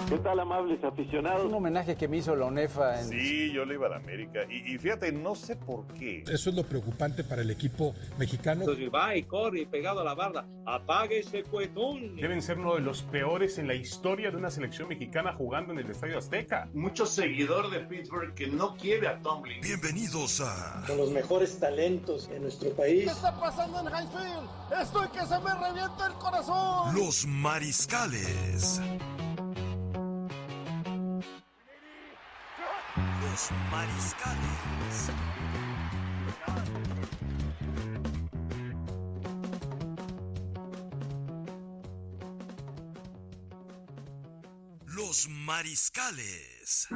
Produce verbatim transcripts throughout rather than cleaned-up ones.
¿Qué tal, amables aficionados? Un homenaje que me hizo la UNEFA. En... Sí, yo le iba a la América. Y, y fíjate, no sé por qué. Eso es lo preocupante para el equipo mexicano. Entonces va y corre pegado a la barda. Apague ese cuetón. Deben ser uno de los peores en la historia de una selección mexicana jugando en el Estadio Azteca. Mucho seguidor de Pittsburgh que no quiere a Tomlin. Bienvenidos a... Con los mejores talentos en nuestro país. ¿Qué está pasando en Highfield? Estoy que se me revienta el corazón. Los Mariscales. Los Mariscales. Los Mariscales.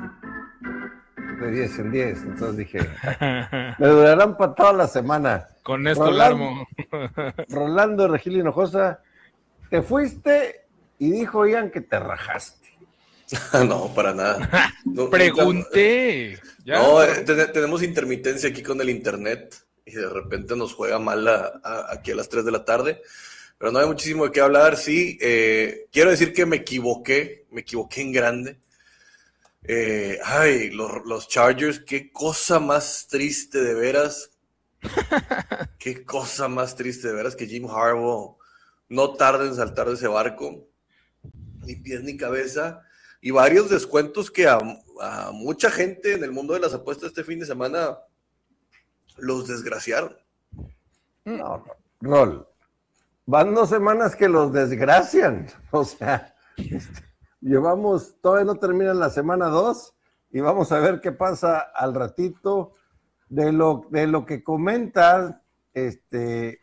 De diez en diez, entonces dije, me durarán para toda la semana. Con esto Rolando, larmo. Rolando Regil Hinojosa, te fuiste y dijo Ian que te rajaste. No, para nada. No, Pregunté. Ya, no, eh, ten, tenemos intermitencia aquí con el internet y de repente nos juega mal a, a, aquí a las tres de la tarde, pero no hay muchísimo de qué hablar. Sí, eh, quiero decir que me equivoqué, me equivoqué en grande. Eh, ay, los, los Chargers, qué cosa más triste de veras. Qué cosa más triste de veras que Jim Harbaugh no tarde en saltar de ese barco, ni pies ni cabeza. Y varios descuentos que a, a mucha gente en el mundo de las apuestas este fin de semana los desgraciaron. No, Rol, van dos semanas que los desgracian. O sea, este, llevamos, todavía no termina la semana dos y vamos a ver qué pasa al ratito. De lo, de lo que comentas, este,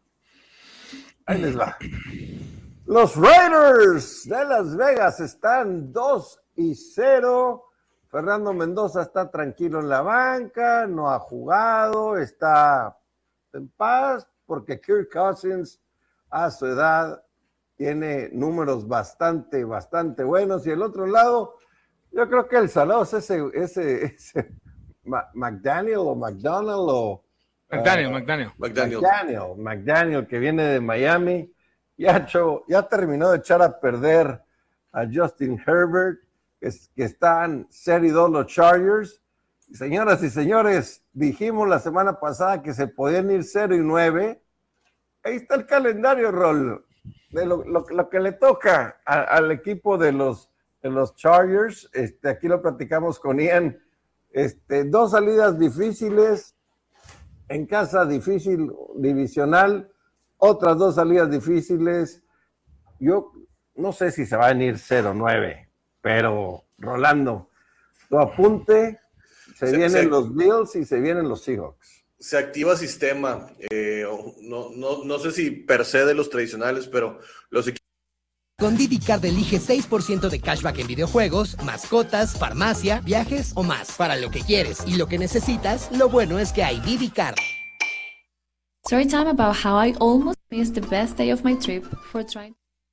ahí les va. Los Raiders de Las Vegas están dos y cero. Fernando Mendoza está tranquilo en la banca, no ha jugado, está en paz, porque Kirk Cousins a su edad tiene números bastante, bastante buenos. Y el otro lado, yo creo que el salado es ese, ese, ese McDaniel o McDonald o... McDaniel, uh, McDaniel. McDaniel. McDaniel, McDaniel, que viene de Miami. Ya, cho, ya terminó de echar a perder a Justin Herbert, que, que están cero y dos los Chargers. Y señoras y señores, dijimos la semana pasada que se podían ir cero y nueve. Ahí está el calendario, Rol, de lo, lo, lo que le toca a, al equipo de los, de los Chargers. Este, aquí lo platicamos con Ian. Este, dos salidas difíciles, en casa difícil, divisional. Otras dos salidas difíciles. Yo no sé si se va a venir cero nueve, pero Rolando, tu apunte, se, se vienen se, los Bills y se vienen los Seahawks. Se activa sistema, eh, no, no, no sé si per se de los tradicionales, pero los equipos. Con Didi Card elige seis por ciento de cashback en videojuegos, mascotas, farmacia, viajes o más. Para lo que quieres y lo que necesitas, lo bueno es que hay Didi Card. Story time about how I almost missed the best day of my trip for trying.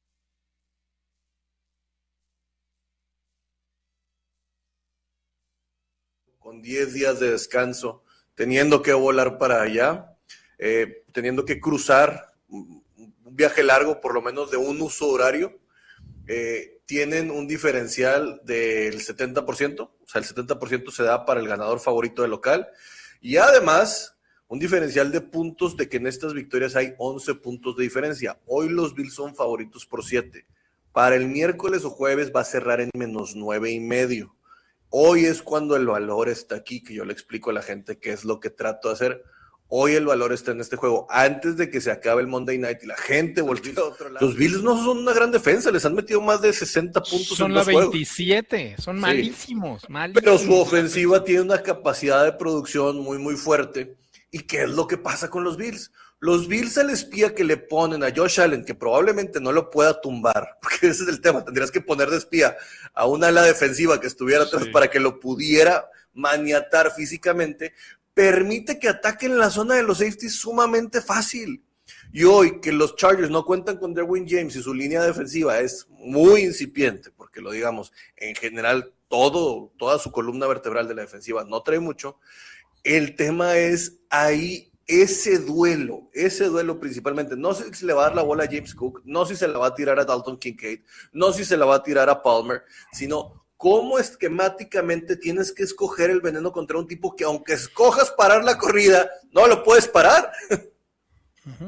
Con diez días de descanso, teniendo que volar para allá, eh, teniendo que cruzar un viaje largo, por lo menos de un uso horario, eh, tienen un diferencial del setenta por ciento, o sea, el setenta por ciento se da para el ganador favorito del local, y además un diferencial de puntos de que en estas victorias hay once puntos de diferencia. Hoy los Bills son favoritos por siete. Para el miércoles o jueves va a cerrar en menos nueve y medio. Hoy es cuando el valor está aquí, que yo le explico a la gente qué es lo que trato de hacer. Hoy el valor está en este juego. Antes de que se acabe el Monday Night y la gente voltee a otro lado. Los Bills no son una gran defensa, les han metido más de sesenta puntos son en los la juegos. veintisiete, son malísimos, sí. malísimos. Pero su ofensiva tiene una capacidad de producción muy, muy fuerte. ¿Y qué es lo que pasa con los Bills? Los Bills, el espía que le ponen a Josh Allen, que probablemente no lo pueda tumbar, porque ese es el tema, tendrías que poner de espía a una ala defensiva que estuviera atrás sí. para que lo pudiera maniatar físicamente, permite que ataquen la zona de los safeties sumamente fácil. Y hoy que los Chargers no cuentan con Derwin James y su línea defensiva es muy incipiente, porque lo digamos, en general todo, toda su columna vertebral de la defensiva no trae mucho. El tema es ahí ese duelo, ese duelo principalmente, no sé si le va a dar la bola a James Cook, no si se la va a tirar a Dalton Kincaid, no si se la va a tirar a Palmer, sino cómo esquemáticamente tienes que escoger el veneno contra un tipo que aunque escojas parar la corrida, no lo puedes parar. Uh-huh.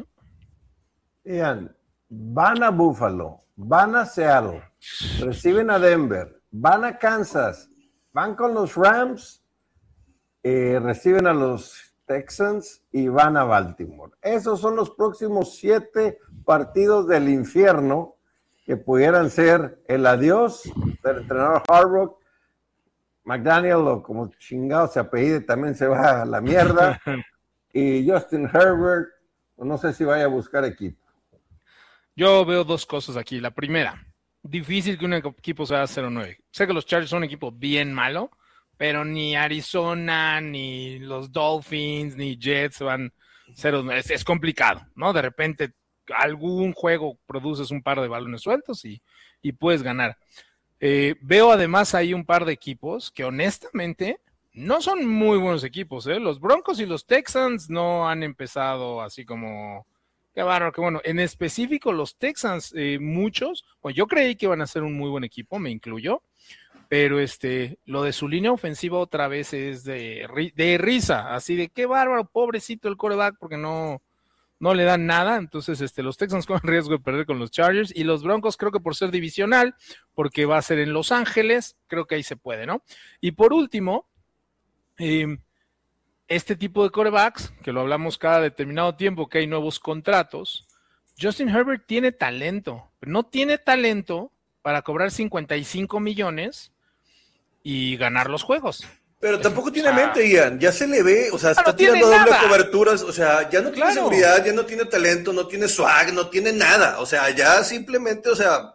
Ian, van a Buffalo, van a Seattle, reciben a Denver, van a Kansas, van con los Rams, eh, reciben a los Texans y van a Baltimore. Esos son los próximos siete partidos del infierno que pudieran ser el adiós del entrenador Harbaugh. McDaniel, o como chingado se apellide, también se va a la mierda. Y Justin Herbert, no sé si vaya a buscar equipo. Yo veo dos cosas aquí. La primera, difícil que un equipo sea cero nueve. Sé que los Chargers son un equipo bien malo, pero ni Arizona, ni los Dolphins, ni Jets van cero nueve. Es, es complicado, ¿no? De repente algún juego produces un par de balones sueltos y, y puedes ganar. Eh, veo además ahí un par de equipos que honestamente no son muy buenos equipos, ¿eh? Los Broncos y los Texans no han empezado así como... Qué bárbaro, qué bueno. En específico los Texans, eh, muchos, pues yo creí que iban a ser un muy buen equipo, me incluyo, pero este, lo de su línea ofensiva otra vez es de, de risa, así de qué bárbaro, pobrecito el quarterback, porque no, no le dan nada. Entonces este, los Texans corren riesgo de perder con los Chargers, y los Broncos creo que por ser divisional, porque va a ser en Los Ángeles, creo que ahí se puede, ¿no? Y por último, eh, este tipo de quarterbacks, que lo hablamos cada determinado tiempo, que hay nuevos contratos, Justin Herbert tiene talento, pero no tiene talento para cobrar cincuenta y cinco millones y ganar los juegos. Pero tampoco tiene o sea, mente, Ian, ya se le ve, o sea, está no tirando doble nada. coberturas, o sea, ya no tiene claro. seguridad, ya no tiene talento, no tiene swag, no tiene nada, o sea, ya simplemente, o sea,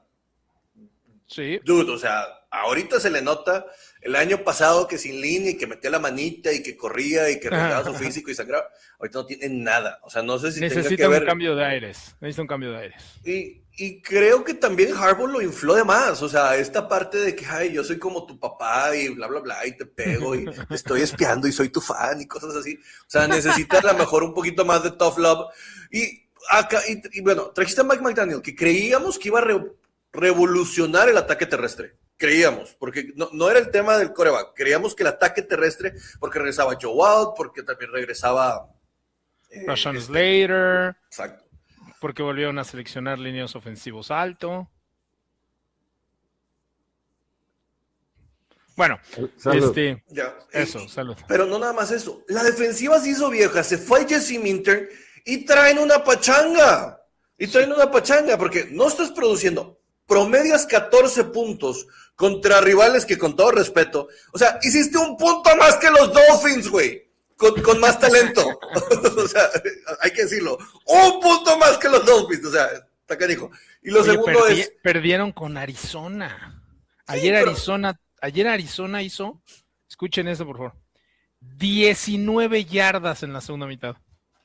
sí. dude, o sea, ahorita se le nota el año pasado que sin línea y que metía la manita y que corría y que arreglaba su físico y sangraba, ahorita no tiene nada, o sea, no sé si necesita tenga que ver. un cambio de aires, necesita un cambio de aires. Y, y creo que también Harbaugh lo infló de más, o sea, esta parte de que, ay, yo soy como tu papá y bla, bla, bla, y te pego y te estoy espiando y soy tu fan y cosas así, o sea, necesita a lo mejor un poquito más de tough love. Y acá, y, y bueno, trajiste a Mike McDaniel, que creíamos que iba a re, revolucionar el ataque terrestre. Creíamos, porque no, no era el tema del quarterback, creíamos que el ataque terrestre, porque regresaba Joe Wild, porque también regresaba eh, Rashawn este, Slater, exacto, porque volvieron a seleccionar líneas ofensivos alto. Bueno, salud. este, ya, eso, y, salud. Pero no nada más eso, la defensiva se hizo vieja, se fue Jesse Minter y traen una pachanga, y traen una pachanga, porque no estás produciendo, promedias catorce puntos contra rivales que, con todo respeto, o sea, hiciste un punto más que los Dolphins, güey, con, con más talento. O sea, hay que decirlo, un punto más que los Dolphins, o sea, está canijo. Y lo Oye, segundo perdi- es... Perdieron con Arizona. Ayer sí, pero... Arizona, ayer Arizona hizo, escuchen eso por favor, diecinueve yardas en la segunda mitad.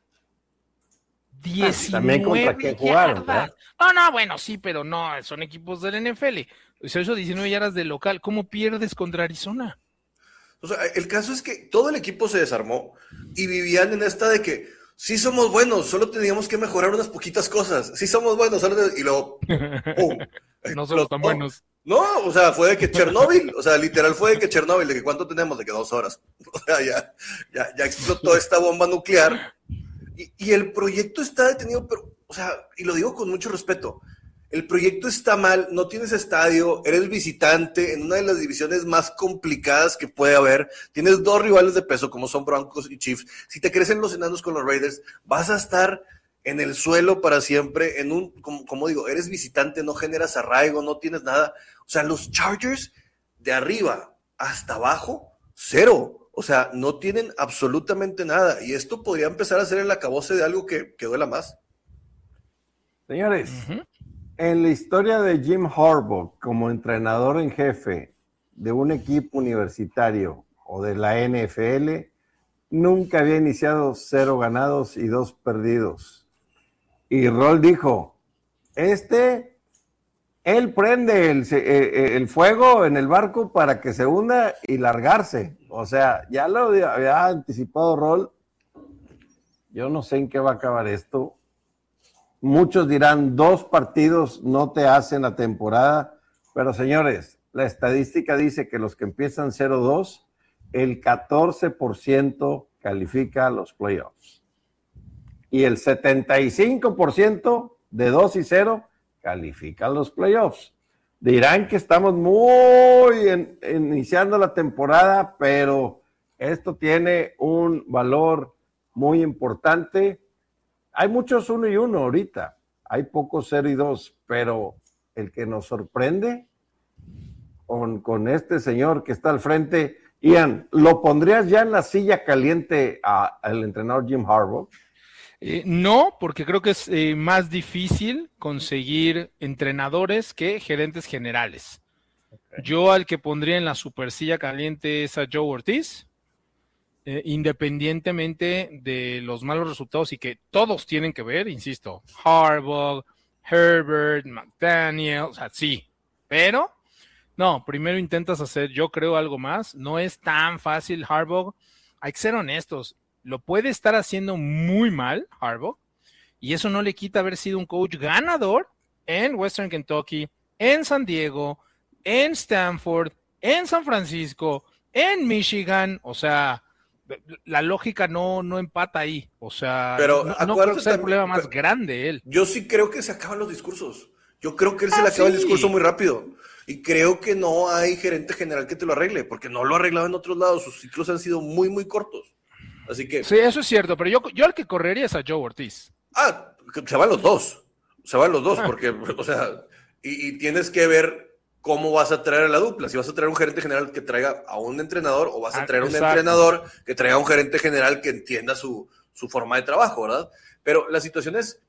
diecinueve También contra quién jugaron, yardas. No, no, bueno, sí, pero no, son equipos del N F L. Se hizo diecinueve yardas de local. ¿Cómo pierdes contra Arizona? O sea, el caso es que todo el equipo se desarmó y vivían en esta de que sí somos buenos, solo teníamos que mejorar unas poquitas cosas. Sí somos buenos, solo te... y luego ¡pum! No somos tan buenos. No, o sea, fue de que Chernóbil, o sea, literal fue de que Chernóbil, de que ¿cuánto tenemos? De que dos horas. O sea, ya, ya, ya explotó esta bomba nuclear. Y, y el proyecto está detenido, pero, o sea, y lo digo con mucho respeto, el proyecto está mal, no tienes estadio, eres visitante en una de las divisiones más complicadas que puede haber, tienes dos rivales de peso como son Broncos y Chiefs, si te crecen los enanos con los Raiders, vas a estar en el suelo para siempre, en un, como, como digo, eres visitante, no generas arraigo, no tienes nada, o sea, los Chargers de arriba hasta abajo, cero. O sea, no tienen absolutamente nada. Y esto podría empezar a ser el acabose de algo que, que duela más. Señores, uh-huh. en la historia de Jim Harbaugh como entrenador en jefe de un equipo universitario o de la N F L, nunca había iniciado cero ganados y dos perdidos. Y Roll dijo, este... Él prende el, el fuego en el barco para que se hunda y largarse. O sea, ya lo había anticipado Roll. yo no sé en qué va a acabar esto. Muchos dirán, dos partidos no te hacen la temporada, pero señores, la estadística dice que los que empiezan cero dos, el catorce por ciento califica a los playoffs. Y el setenta y cinco por ciento de dos y cero califica a los playoffs. Dirán que estamos muy en, iniciando la temporada, pero esto tiene un valor muy importante. Hay muchos uno y uno ahorita, hay pocos cero y dos, pero el que nos sorprende con, con este señor que está al frente, Ian, ¿lo pondrías ya en la silla caliente al entrenador Jim Harbaugh? Eh, no, porque creo que es eh, más difícil conseguir entrenadores que gerentes generales. Okay. Yo al que pondría en la super silla caliente es a Joe Ortiz, eh, independientemente de los malos resultados y que todos tienen que ver, insisto, Harbaugh, Herbert, McDaniel, o sea, sí, pero no, primero intentas hacer, yo creo, algo más, no es tan fácil Harbaugh, hay que ser honestos. Lo puede estar haciendo muy mal Harbaugh, y eso no le quita haber sido un coach ganador en Western Kentucky, en San Diego, en Stanford, en San Francisco, en Michigan. O sea, la lógica no, no empata ahí. O sea, pero no, no creo que sea el problema más grande él. Yo sí creo que se acaban los discursos. Yo creo que él se ah, le acaba sí. el discurso muy rápido. Y creo que no hay gerente general que te lo arregle, porque no lo ha arreglado en otros lados. Sus ciclos han sido muy, muy cortos. Así que... Sí, eso es cierto, pero yo, yo al que correría es a Joe Ortiz. Ah, se van los dos. Se van los dos, porque, o sea, y, y tienes que ver cómo vas a traer a la dupla. Si vas a traer un gerente general que traiga a un entrenador, o vas a traer a un Exacto. entrenador que traiga a un gerente general que entienda su, su forma de trabajo, ¿verdad? Pero la situación es,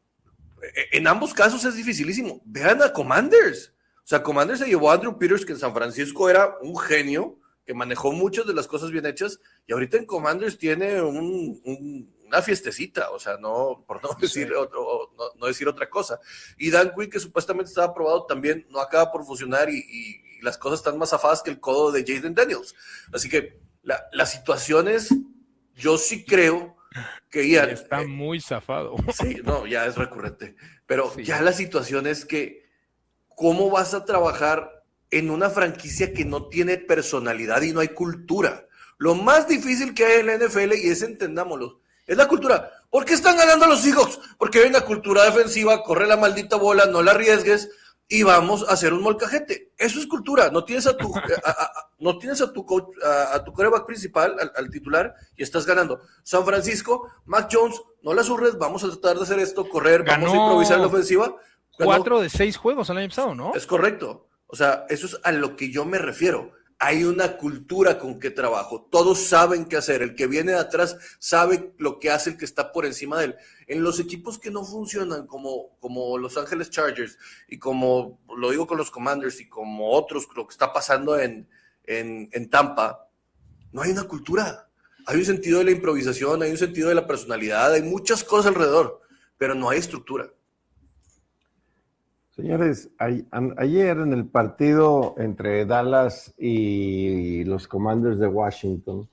en ambos casos es dificilísimo. Vean a Commanders. O sea, Commanders se llevó a Andrew Peters, que en San Francisco era un genio, que manejó muchas de las cosas bien hechas, y ahorita en Commanders tiene un, un, una fiestecita, o sea, no, por no decir, sí. otro, no, no decir otra cosa. Y Dan Quinn, que supuestamente estaba aprobado, también no acaba por funcionar, y, y, y las cosas están más afadas que el codo de Jaden Daniels. Así que la, las situaciones, yo sí creo que Ian... Está eh, muy zafado. Sí, no, ya es recurrente. Pero sí. ya la situación es que, ¿cómo vas a trabajar en una franquicia que no tiene personalidad y no hay cultura? Lo más difícil que hay en la N F L, y es, entendámoslo, es la cultura. ¿Por qué están ganando los Seahawks? Porque hay una cultura defensiva, corre la maldita bola, no la arriesgues y vamos a hacer un molcajete. Eso es cultura. No tienes a tu, a, a, a, no tienes a tu coach, a, a tu quarterback principal, al, al titular, y estás ganando. San Francisco, Mac Jones, no la surres, vamos a tratar de hacer esto, correr, Ganó vamos a improvisar en la ofensiva. Ganó, cuatro de seis juegos el año pasado, ¿no? Es correcto. O sea, eso es a lo que yo me refiero. Hay una cultura con que trabajo. Todos saben qué hacer. El que viene de atrás sabe lo que hace el que está por encima de él. En los equipos que no funcionan, como, como Los Ángeles Chargers, y como lo digo con los Commanders, y como otros, lo que está pasando en, en, en Tampa, no hay una cultura. Hay un sentido de la improvisación, hay un sentido de la personalidad, hay muchas cosas alrededor, pero no hay estructura. Señores, ayer en el partido entre Dallas y los Commanders de Washington,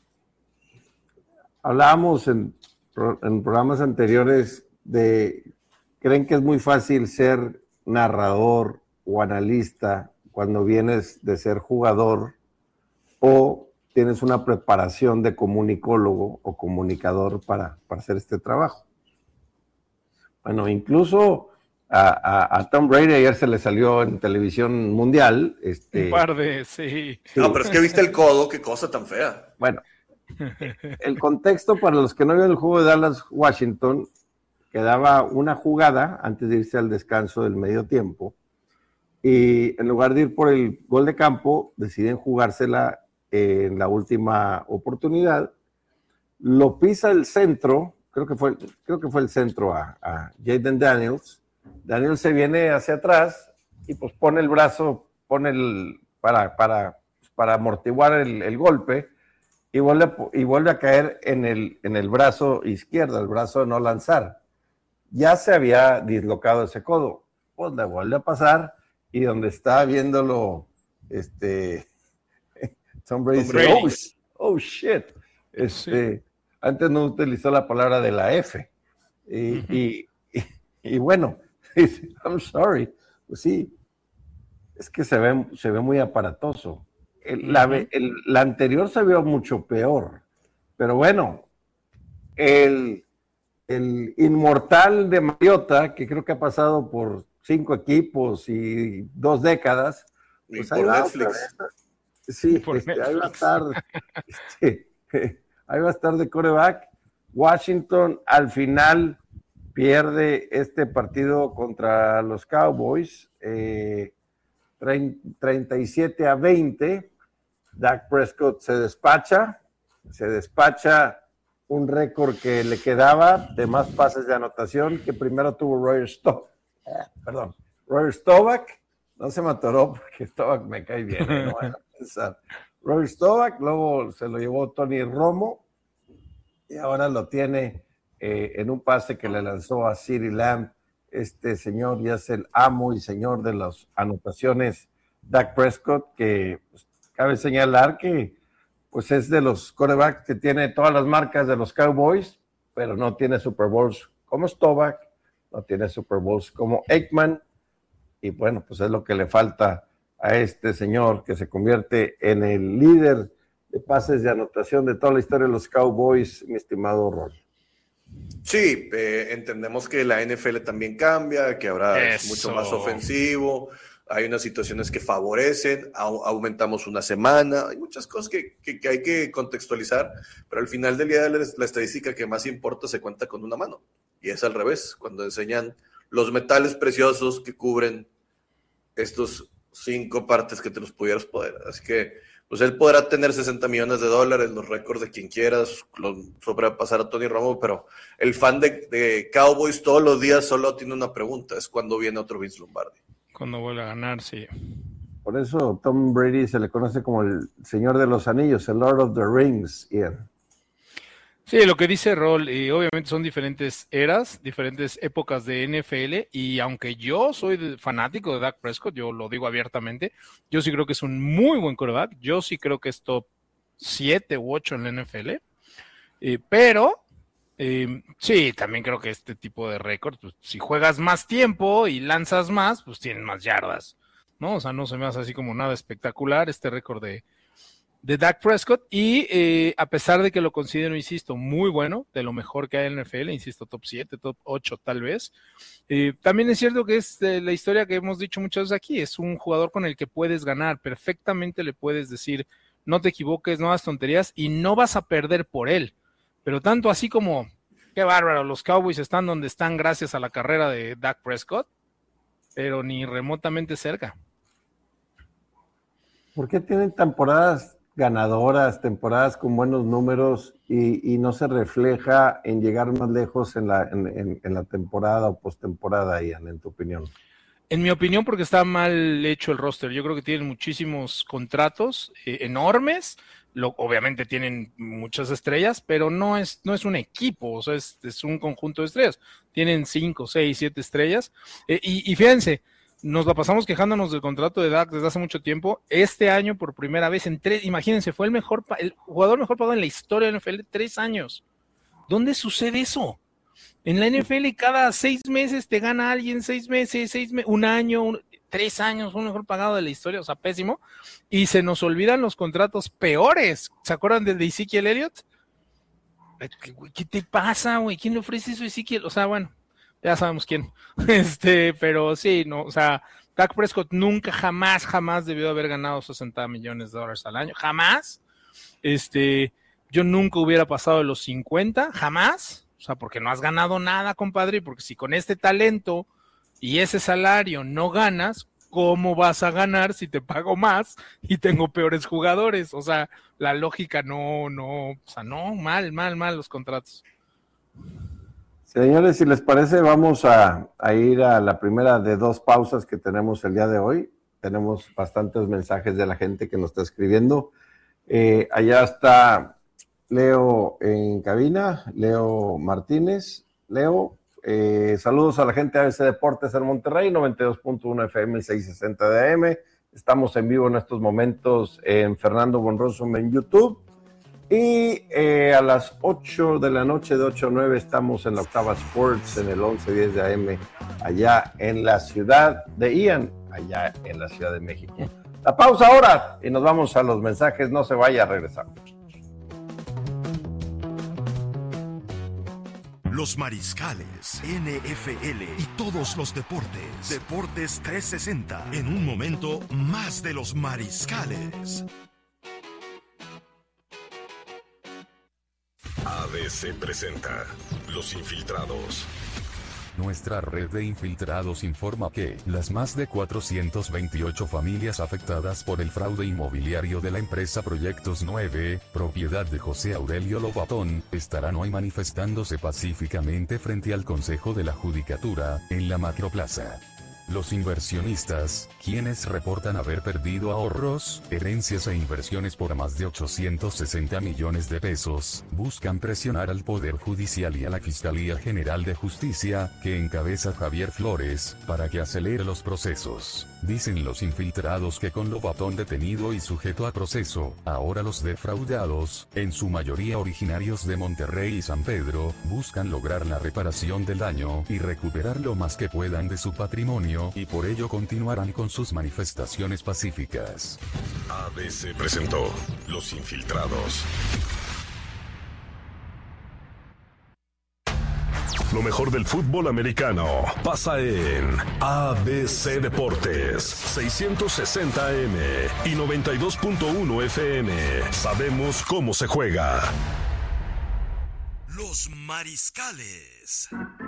hablábamos en, en programas anteriores de, ¿creen que es muy fácil ser narrador o analista cuando vienes de ser jugador o tienes una preparación de comunicólogo o comunicador para, para hacer este trabajo? Bueno, incluso... A, a, a Tom Brady ayer se le salió en televisión mundial. Este, un par de, sí. sí. No, pero es que viste el codo, qué cosa tan fea. Bueno, el contexto para los que no vieron el juego de Dallas-Washington, quedaba una jugada antes de irse al descanso del medio tiempo, y en lugar de ir por el gol de campo, deciden jugársela en la última oportunidad. Lo pisa el centro, creo que fue, creo que fue el centro a, a Jaden Daniels. Daniel se viene hacia atrás y pues pone el brazo, pone el, para, para, para amortiguar el, el golpe, y vuelve, a, y vuelve a caer en el, en el brazo izquierdo, el brazo de no lanzar. Ya se había dislocado ese codo, pues le vuelve a pasar, y donde está viéndolo, este, Tom Brady dice, oh, oh shit, este, sí. antes no utilizó la palabra de la F. Y, uh-huh. y, y, y bueno, I'm sorry, pues sí, es que se ve, se ve muy aparatoso. El, uh-huh. la, el, la anterior se vio mucho peor, pero bueno, el, el inmortal de Mariota, que creo que ha pasado por cinco equipos y dos décadas, pues y ahí por va, Netflix. Sí, por este, Netflix. ahí va a estar, este, ahí va a estar de quarterback. Washington al final pierde este partido contra los Cowboys, eh, treinta y siete a veinte. Dak Prescott se despacha, se despacha un récord que le quedaba de más pases de anotación que primero tuvo Roger Staubach. Eh, perdón, Roger Staubach, no se me atoró porque Staubach me cae bien, ¿eh? No van a pensar. Roger Staubach, luego se lo llevó Tony Romo y ahora lo tiene eh, en un pase que le lanzó a CeeDee Lamb. Este señor ya es el amo y señor de las anotaciones, Dak Prescott, que pues, cabe señalar que pues es de los quarterbacks que tiene todas las marcas de los Cowboys, pero no tiene Super Bowls como Staubach, no tiene Super Bowls como Aikman, y bueno, pues es lo que le falta a este señor que se convierte en el líder de pases de anotación de toda la historia de los Cowboys, mi estimado Rol. Sí, eh, entendemos que la N F L también cambia, que ahora Eso. es mucho más ofensivo, hay unas situaciones que favorecen, au- aumentamos una semana, hay muchas cosas que, que, que hay que contextualizar, pero al final del día la, la estadística que más importa se cuenta con una mano, y es al revés, cuando enseñan los metales preciosos que cubren estos cinco partes que te los pudieras poder, así que pues él podrá tener sesenta millones de dólares, los récords de quien quieras, lo, sobrepasar a Tony Romo, pero el fan de, de Cowboys todos los días solo tiene una pregunta, es cuándo viene otro Vince Lombardi. Cuando vuelve a ganar, sí. Por eso Tom Brady se le conoce como el Señor de los Anillos, el Lord of the Rings, Ian. Sí, lo que dice Rol, y obviamente son diferentes eras, diferentes épocas de N F L, y aunque yo soy fanático de Dak Prescott, yo lo digo abiertamente, yo sí creo que es un muy buen quarterback, yo sí creo que es top siete u ocho en la N F L, eh, pero eh, sí, también creo que este tipo de récord, pues, si juegas más tiempo y lanzas más, pues tienes más yardas, ¿no? O sea, no se me hace así como nada espectacular este récord de de Dak Prescott, y eh, a pesar de que lo considero, insisto, muy bueno, de lo mejor que hay en la N F L, insisto, top siete, top ocho tal vez, eh, también es cierto que es eh, la historia que hemos dicho muchas veces aquí, es un jugador con el que puedes ganar, perfectamente le puedes decir, no te equivoques, no hagas tonterías, y no vas a perder por él, pero tanto así como, qué bárbaro, los Cowboys están donde están gracias a la carrera de Dak Prescott, pero ni remotamente cerca. ¿Por qué tienen temporadas ganadoras, temporadas con buenos números y, y no se refleja en llegar más lejos en la, en, en, en la temporada o postemporada, Ian, en tu opinión? En mi opinión, porque está mal hecho el roster. Yo creo que tienen muchísimos contratos eh, enormes, lo, obviamente tienen muchas estrellas, pero no es, no es un equipo, o sea, es, es un conjunto de estrellas. Tienen cinco, seis, siete estrellas, eh, y, y fíjense, nos la pasamos quejándonos del contrato de Dak desde hace mucho tiempo. Este año, por primera vez en tres, imagínense, fue el mejor, el jugador mejor pagado en la historia de la N F L, tres años. ¿Dónde sucede eso? En la N F L cada seis meses te gana alguien, seis meses, seis meses, un año, un, tres años, un mejor pagado de la historia, o sea, pésimo. Y se nos olvidan los contratos peores. ¿Se acuerdan del de Ezekiel Elliott? ¿Qué te pasa, güey? ¿Quién le ofrece eso a Ezekiel? O sea, bueno, ya sabemos quién, este, pero sí, no, o sea, Dak Prescott nunca, jamás, jamás debió haber ganado sesenta millones de dólares al año, jamás, este, yo nunca hubiera pasado de los cincuenta, jamás, o sea, porque no has ganado nada, compadre, porque si con este talento y ese salario no ganas, ¿cómo vas a ganar si te pago más y tengo peores jugadores? O sea, la lógica no, no, o sea, no, mal, mal, mal los contratos. Señores, si les parece, vamos a, a ir a la primera de dos pausas que tenemos el día de hoy. Tenemos bastantes mensajes de la gente que nos está escribiendo. Eh, allá está Leo en cabina, Leo Martínez. Leo, eh, saludos a la gente de A B C Deportes en Monterrey, noventa y dos punto uno F M, seiscientos sesenta de A M. Estamos en vivo en estos momentos en Fernando Bonroso en YouTube. Y eh, a las ocho de la noche, de ocho a nueve, estamos en la Octava Sports, en el once diez de A M, allá en la ciudad de Ian, allá en la Ciudad de México. La pausa ahora y nos vamos a los mensajes. No se vaya, regresamos. Los Mariscales, N F L y todos los deportes. Deportes trescientos sesenta. En un momento, más de los Mariscales. A B C presenta Los Infiltrados. Nuestra red de infiltrados informa que las más de cuatrocientas veintiocho familias afectadas por el fraude inmobiliario de la empresa Proyectos nueve, propiedad de José Aurelio Lobatón, estarán hoy manifestándose pacíficamente frente al Consejo de la Judicatura, en la Macroplaza. Los inversionistas, quienes reportan haber perdido ahorros, herencias e inversiones por más de ochocientos sesenta millones de pesos, buscan presionar al Poder Judicial y a la Fiscalía General de Justicia, que encabeza Javier Flores, para que acelere los procesos. Dicen los infiltrados que con Lobatón detenido y sujeto a proceso, ahora los defraudados, en su mayoría originarios de Monterrey y San Pedro, buscan lograr la reparación del daño y recuperar lo más que puedan de su patrimonio, y por ello continuarán con sus manifestaciones pacíficas. A B C presentó Los Infiltrados. Lo mejor del fútbol americano pasa en A B C Deportes, seiscientos sesenta A M y noventa y dos punto uno F M. Sabemos cómo se juega. Los Mariscales.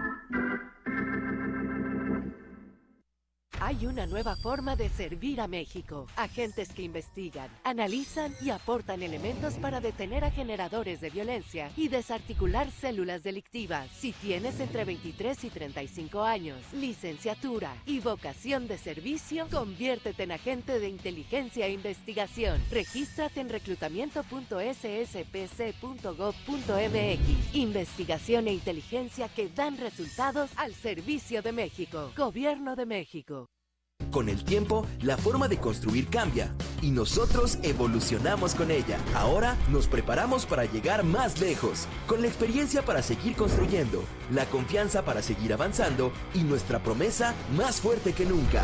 Hay una nueva forma de servir a México. Agentes que investigan, analizan y aportan elementos para detener a generadores de violencia y desarticular células delictivas. Si tienes entre veintitrés y treinta y cinco años, licenciatura y vocación de servicio, conviértete en agente de inteligencia e investigación. Regístrate en reclutamiento punto s s p c punto gov punto m x. Investigación e inteligencia que dan resultados al servicio de México. Gobierno de México. Con el tiempo, la forma de construir cambia y nosotros evolucionamos con ella. Ahora nos preparamos para llegar más lejos, con la experiencia para seguir construyendo, la confianza para seguir avanzando y nuestra promesa más fuerte que nunca.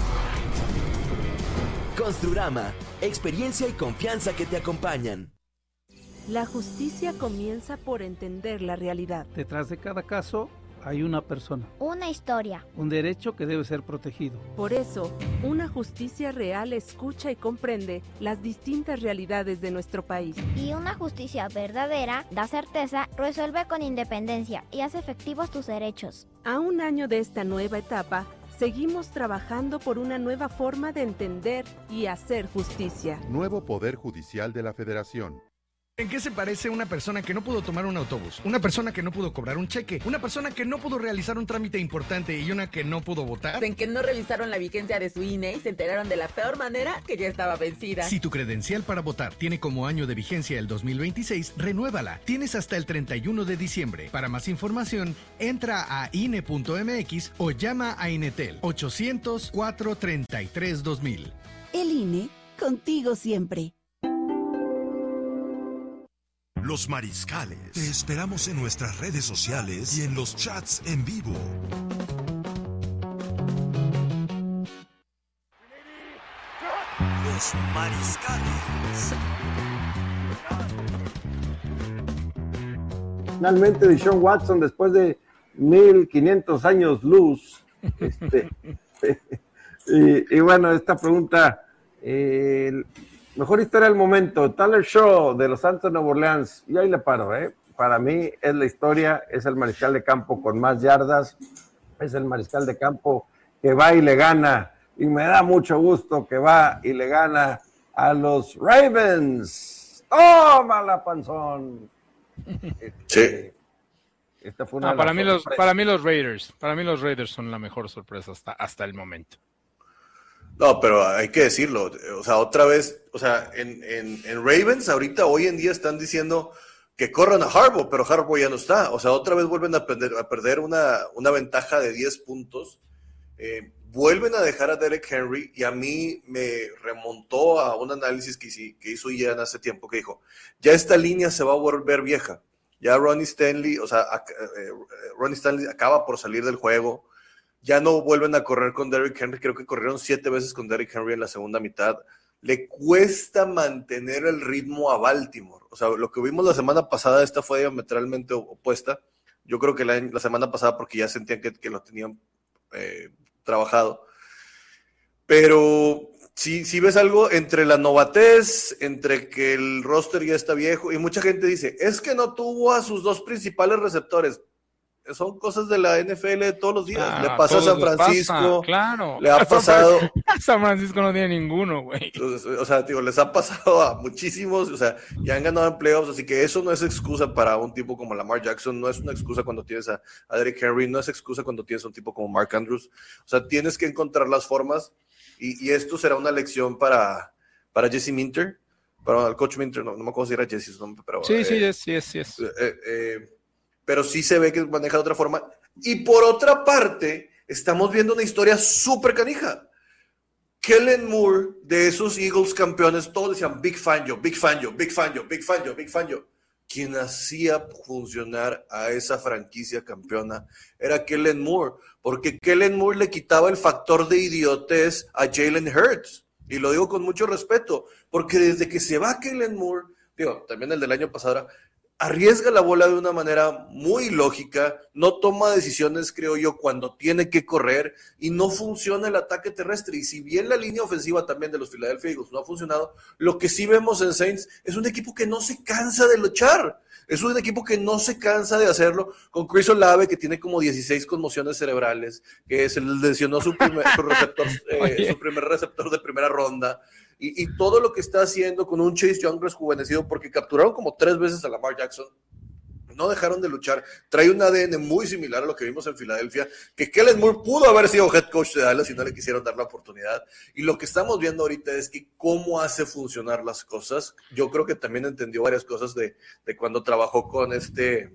Construrama, experiencia y confianza que te acompañan. La justicia comienza por entender la realidad. Detrás de cada caso hay una persona. Una historia. Un derecho que debe ser protegido. Por eso, una justicia real escucha y comprende las distintas realidades de nuestro país. Y una justicia verdadera da certeza, resuelve con independencia y hace efectivos tus derechos. A un año de esta nueva etapa, seguimos trabajando por una nueva forma de entender y hacer justicia. Nuevo Poder Judicial de la Federación. ¿En qué se parece una persona que no pudo tomar un autobús? Una persona que no pudo cobrar un cheque, una persona que no pudo realizar un trámite importante y una que no pudo votar. En que no revisaron la vigencia de su I N E y se enteraron de la peor manera que ya estaba vencida. Si tu credencial para votar tiene como año de vigencia el dos mil veintiséis, renuévala. Tienes hasta el treinta y uno de diciembre. Para más información, entra a I N E punto m x o llama a Inetel ochocientos, cuatrocientos treinta y tres, dos mil. El I N E, contigo siempre. Los Mariscales. Te esperamos en nuestras redes sociales y en los chats en vivo. Los Mariscales. Finalmente, Deshaun Watson, después de mil quinientos años luz. Este, y, y bueno, esta pregunta... Eh, Mejor historia del momento, Tyler Shaw de los Santos de Nueva Orleans. Y ahí le paro, ¿eh? Para mí es la historia, es el mariscal de campo con más yardas, es el mariscal de campo que va y le gana. Y me da mucho gusto que va y le gana a los Ravens. ¡Tómala, panzón! Sí. Esta fue una no, para, mí los, para mí los Raiders, para mí los Raiders son la mejor sorpresa hasta, hasta el momento. No, pero hay que decirlo, o sea, otra vez, o sea, en, en, en Ravens ahorita, hoy en día están diciendo que corran a Harbaugh, pero Harbaugh ya no está, o sea, otra vez vuelven a perder, a perder una, una ventaja de diez puntos Eh, vuelven a dejar a Derek Henry y a mí me remontó a un análisis que, hice, que hizo Ian hace tiempo que dijo, ya esta línea se va a volver vieja. Ya Ronnie Stanley, o sea, eh, Ronnie Stanley acaba por salir del juego. Ya no vuelven a correr con Derrick Henry. Creo que corrieron siete veces con Derrick Henry en la segunda mitad. Le cuesta mantener el ritmo a Baltimore. O sea, lo que vimos la semana pasada, esta fue diametralmente opuesta. Yo creo que la, la semana pasada porque ya sentían que, que lo tenían eh, trabajado. Pero si, si ves algo entre la novatez, entre que el roster ya está viejo, y mucha gente dice, es que no tuvo a sus dos principales receptores. Son cosas de la N F L de todos los días. Ah, le pasa a San Francisco. Pasa, claro. Le ha pasado. San Francisco no tiene ninguno, güey. O sea, digo, les ha pasado a muchísimos. O sea, ya han ganado en playoffs. Así que eso no es excusa para un tipo como Lamar Jackson. No es una excusa cuando tienes a, a Derrick Henry. No es excusa cuando tienes a un tipo como Mark Andrews. O sea, tienes que encontrar las formas. Y, y esto será una lección para, para Jesse Minter. Para el coach Minter. No, no me acuerdo si era Jesse su nombre. Pero, sí, eh, sí, es, sí, es, sí es. Eh, eh, pero sí se ve que maneja de otra forma. Y por otra parte, estamos viendo una historia súper canija. Kellen Moore, de esos Eagles campeones, todos decían Big Fangio, Big Fangio, Big Fangio, Big Fangio, Big Fangio. Quien hacía funcionar a esa franquicia campeona era Kellen Moore, porque Kellen Moore le quitaba el factor de idiotez a Jalen Hurts. Y lo digo con mucho respeto, porque desde que se va Kellen Moore, digo, también el del año pasado, arriesga la bola de una manera muy lógica, no toma decisiones, creo yo, cuando tiene que correr y no funciona el ataque terrestre. Y si bien la línea ofensiva también de los Philadelphia Eagles no ha funcionado, lo que sí vemos en Saints es un equipo que no se cansa de luchar. Es un equipo que no se cansa de hacerlo, con Chris Olave, que tiene como dieciséis conmociones cerebrales, que se le lesionó su primer, su receptor, eh, su primer receptor de primera ronda. Y, y todo lo que está haciendo con un Chase Young rejuvenecido, porque capturaron como tres veces a Lamar Jackson, no dejaron de luchar. Trae un A D N muy similar a lo que vimos en Filadelfia, que Kellen Moore pudo haber sido head coach de Dallas y no le quisieron dar la oportunidad. Y lo que estamos viendo ahorita es que cómo hace funcionar las cosas. Yo creo que también entendió varias cosas de, de cuando trabajó con este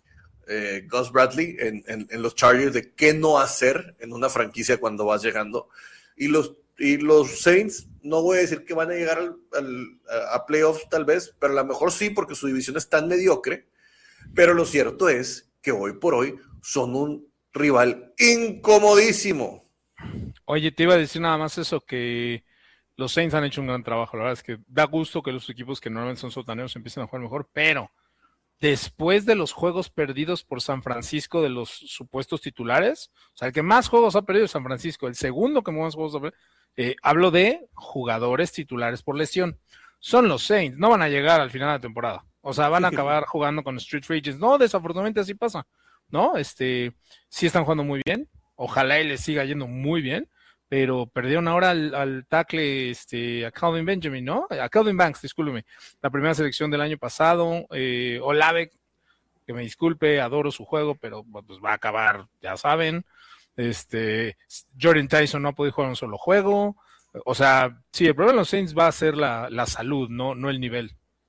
eh, Gus Bradley en, en, en los Chargers, de qué no hacer en una franquicia cuando vas llegando. Y los Y los Saints, no voy a decir que van a llegar al, al, a playoffs tal vez, pero a lo mejor sí, porque su división es tan mediocre. Pero lo cierto es que hoy por hoy son un rival incomodísimo. Oye, te iba a decir nada más eso, que los Saints han hecho un gran trabajo. La verdad es que da gusto que los equipos que normalmente son sotaneros empiecen a jugar mejor, pero después de los juegos perdidos por San Francisco, de los supuestos titulares, o sea, el que más juegos ha perdido es San Francisco, el segundo que más juegos ha perdido, eh, hablo de jugadores titulares por lesión. Son los Saints, no van a llegar al final de la temporada. O sea, van a acabar jugando con Street Free Agents. No, desafortunadamente así pasa, ¿no? Este, sí están jugando muy bien, ojalá y les siga yendo muy bien, pero perdieron ahora al, al tackle, este, a Calvin Benjamin, ¿no? A Calvin Banks, discúlpeme, la primera selección del año pasado, eh, Olave, que me disculpe, adoro su juego, pero pues va a acabar, ya saben. Este, Jordan Tyson no ha podido jugar un solo juego. O sea, sí, el problema de los Saints va a ser la, la salud, no, no el nivel.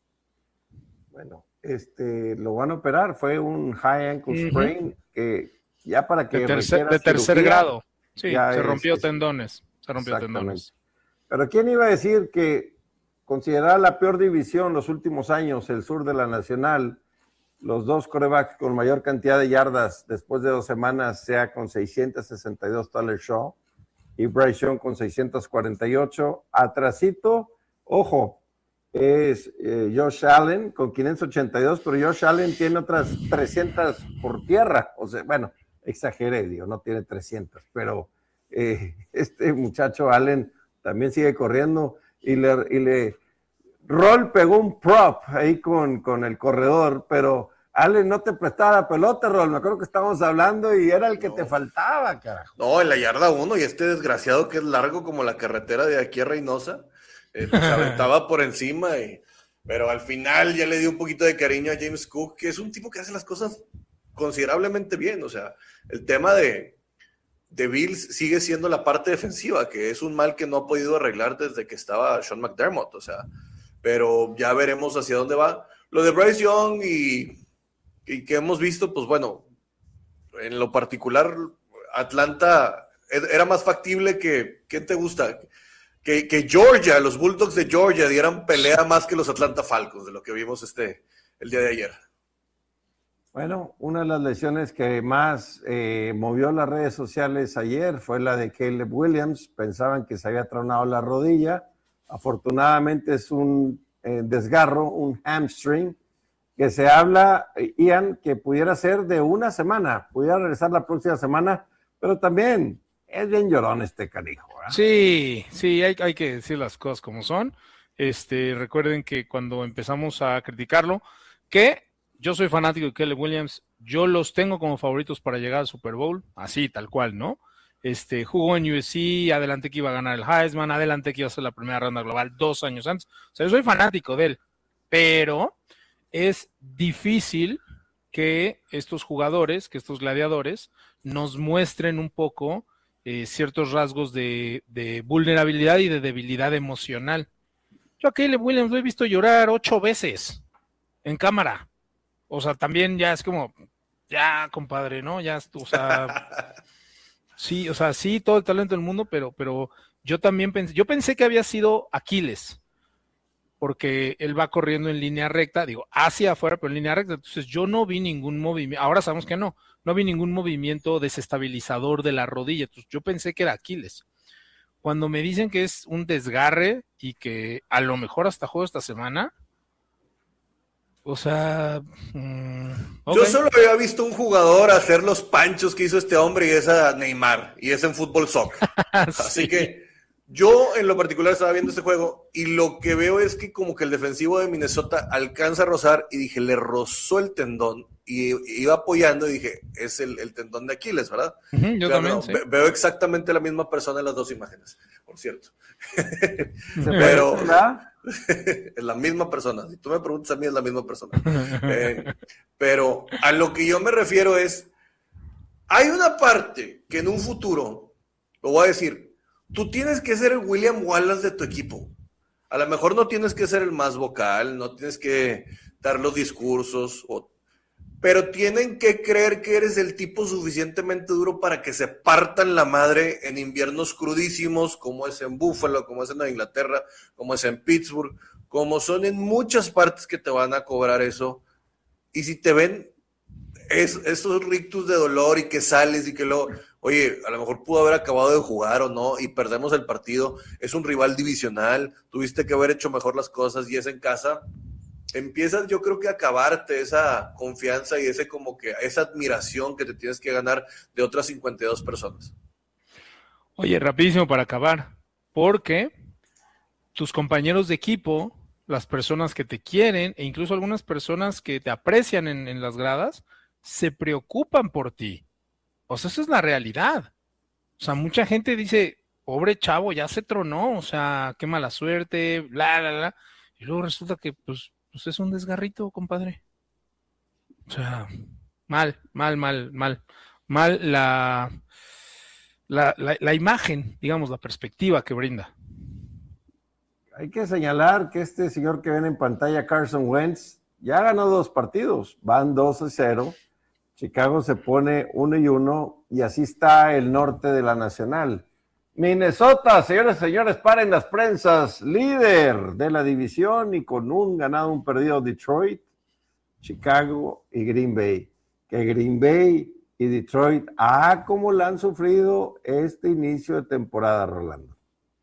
Bueno, este, lo van a operar, fue un high ankle sprain, uh-huh. que ya para que de tercer, de tercer cirugía, grado, sí, se es, rompió es, tendones, se rompió tendones. Pero ¿quién iba a decir que considerada la peor división los últimos años, el sur de la Nacional, los dos quarterbacks con mayor cantidad de yardas después de dos semanas sea con seiscientos sesenta y dos Tyler Shaw y Bryce Young con seiscientos cuarenta y ocho, atrasito, ojo, es eh, Josh Allen con quinientos ochenta y dos, pero Josh Allen tiene otras trescientas por tierra, o sea, bueno, exageré, digo, no tiene trescientas, pero eh, este muchacho Allen también sigue corriendo y le, y le Roll pegó un prop ahí con, con el corredor, pero Allen no te prestaba la pelota, Roll, me acuerdo que estábamos hablando y era el que no. te faltaba, carajo. No, en la yarda uno, y este desgraciado que es largo como la carretera de aquí a Reynosa, eh, pues, se aventaba por encima, y, pero al final ya le dio un poquito de cariño a James Cook, que es un tipo que hace las cosas considerablemente bien. O sea, el tema de, de Bills sigue siendo la parte defensiva, que es un mal que no ha podido arreglar desde que estaba Sean McDermott, o sea, pero ya veremos hacia dónde va. Lo de Bryce Young y, y que hemos visto, pues bueno, en lo particular, Atlanta era más factible que, ¿quién te gusta? Que, que Georgia, los Bulldogs de Georgia dieran pelea más que los Atlanta Falcons, de lo que vimos este el día de ayer. Bueno, una de las lesiones que más eh, movió las redes sociales ayer fue la de Caleb Williams. Pensaban que se había tronado la rodilla. Afortunadamente es un eh, desgarro, un hamstring, que se habla, Ian, que pudiera ser de una semana, pudiera regresar la próxima semana, pero también es bien llorón este canijo, ¿verdad? Sí, sí, hay, hay que decir las cosas como son. Este, recuerden que cuando empezamos a criticarlo, que yo soy fanático de Caleb Williams, yo los tengo como favoritos para llegar al Super Bowl, así, tal cual, ¿no? Este, jugó en U S C, adelante que iba a ganar el Heisman, adelante que iba a ser la primera ronda global dos años antes. O sea, yo soy fanático de él, pero es difícil que estos jugadores, que estos gladiadores, nos muestren un poco eh, ciertos rasgos de, de vulnerabilidad y de debilidad emocional. Yo a Caleb Williams lo he visto llorar ocho veces en cámara. O sea, también ya es como, ya, compadre, ¿no? Ya, o sea, sí, o sea, sí, todo el talento del mundo, pero, pero yo también pensé, yo pensé que había sido Aquiles, porque él va corriendo en línea recta, digo, hacia afuera, pero en línea recta, entonces yo no vi ningún movimiento, ahora sabemos que no, no vi ningún movimiento desestabilizador de la rodilla, entonces yo pensé que era Aquiles. Cuando me dicen que es un desgarre y que a lo mejor hasta juego esta semana, o sea, mmm, okay. Yo solo había visto un jugador hacer los panchos que hizo este hombre y es a Neymar, y es en fútbol soccer. Sí. Así que yo en lo particular estaba viendo este juego y lo que veo es que como que el defensivo de Minnesota alcanza a rozar y dije, le rozó el tendón y iba apoyando y dije, es el, el tendón de Aquiles, ¿verdad? Uh-huh, yo Pero también, no, sí. Veo exactamente la misma persona en las dos imágenes, por cierto. Pero es la misma persona. Si tú me preguntas a mí, es la misma persona. Eh, pero a lo que yo me refiero es, hay una parte que en un futuro, lo voy a decir, tú tienes que ser el William Wallace de tu equipo. A lo mejor no tienes que ser el más vocal, no tienes que dar los discursos, o, pero tienen que creer que eres el tipo suficientemente duro para que se partan la madre en inviernos crudísimos, como es en Buffalo, como es en Inglaterra, como es en Pittsburgh, como son en muchas partes que te van a cobrar eso. Y si te ven es, esos rictus de dolor y que sales y que luego, oye, a lo mejor pudo haber acabado de jugar o no y perdemos el partido, es un rival divisional, tuviste que haber hecho mejor las cosas y es en casa, empiezas yo creo que a acabarte esa confianza y ese como que esa admiración que te tienes que ganar de otras cincuenta y dos personas. Oye, rapidísimo para acabar, porque tus compañeros de equipo, las personas que te quieren e incluso algunas personas que te aprecian en, en las gradas, se preocupan por ti. O sea, eso es la realidad. O sea, mucha gente dice, pobre chavo, ya se tronó, o sea, qué mala suerte, bla, bla, bla. Y luego resulta que, pues, pues es un desgarrito, compadre. O sea, mal, mal, mal, mal. Mal la, la, la, la imagen, digamos, la perspectiva que brinda. Hay que señalar que este señor que ven en pantalla, Carson Wentz, ya ganó dos partidos, van dos a cero. Chicago se pone uno y uno y así está el norte de la Nacional. Minnesota, señores y señores, paren las prensas, líder de la división y con un ganado, un perdido Detroit, Chicago y Green Bay. Que Green Bay y Detroit, ah, cómo la han sufrido este inicio de temporada, Rolando.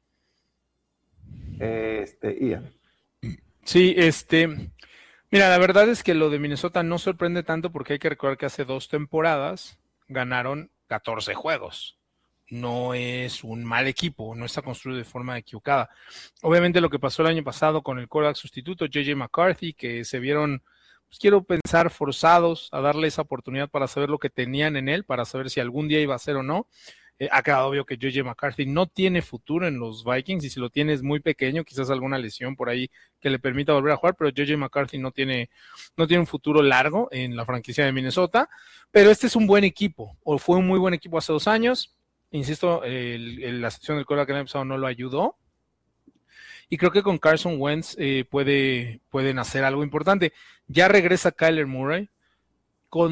Este, Ian. Sí, este... Mira, la verdad es que lo de Minnesota no sorprende tanto porque hay que recordar que hace dos temporadas ganaron catorce juegos. No es un mal equipo, no está construido de forma equivocada. Obviamente lo que pasó el año pasado con el quarterback sustituto, J J McCarthy, que se vieron, pues quiero pensar, forzados a darle esa oportunidad para saber lo que tenían en él, para saber si algún día iba a ser o no. Eh, ha quedado obvio que J J McCarthy no tiene futuro en los Vikings y si lo tiene es muy pequeño, quizás alguna lesión por ahí que le permita volver a jugar, pero J J McCarthy no tiene, no tiene un futuro largo en la franquicia de Minnesota, pero este es un buen equipo, o fue un muy buen equipo hace dos años, insisto, el, el, la sección del quarterback que el año pasado no lo ayudó, y creo que con Carson Wentz eh, puede, pueden hacer algo importante. Ya regresa Kyler Murray, con